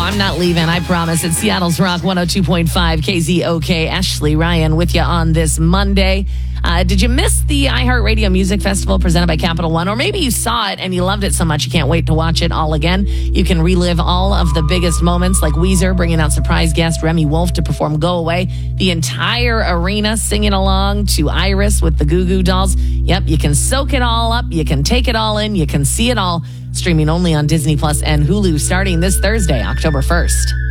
I'm not leaving, I promise. It's Seattle's Rock 102.5 KZOK. Ashley Ryan with you on this Monday. Did you miss the iHeartRadio Music Festival presented by Capital One? Or maybe you saw it and you loved it so much you can't wait to watch it all again. You can relive all of the biggest moments, like Weezer bringing out surprise guest Remy Wolf to perform Go Away. The entire arena singing along to Iris with the Goo Goo Dolls. Yep, you can soak it all up. You can take it all in. You can see it all. Streaming only on Disney Plus and Hulu starting this Thursday, October 1st.